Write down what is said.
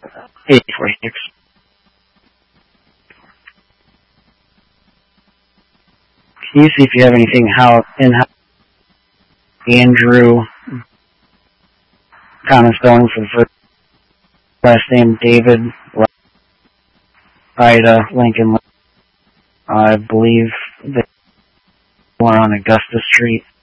846. Can you see if you have anything in Andrew, common spelling for the first, last name David, Ida, Lincoln. I believe they were on Augusta Street.